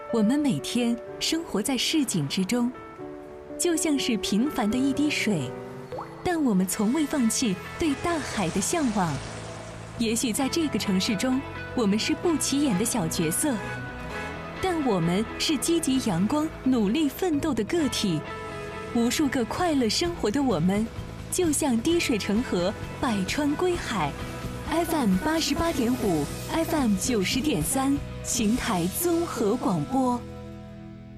我们每天生活在市井之中，就像是平凡的一滴水，但我们从未放弃对大海的向往。也许在这个城市中，我们是不起眼的小角色，但我们是积极阳光、努力奋斗的个体。无数个快乐生活的我们，就像滴水成河，百川归海。FM 88.5 ，FM 90.3，邢台综合广播。